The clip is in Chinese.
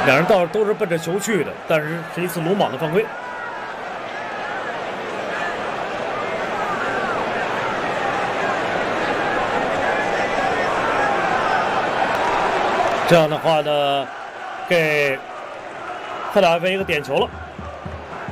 两人都是奔着球去的，但是是一次鲁莽的犯规。这样的话呢，给赫塔菲一个点球了。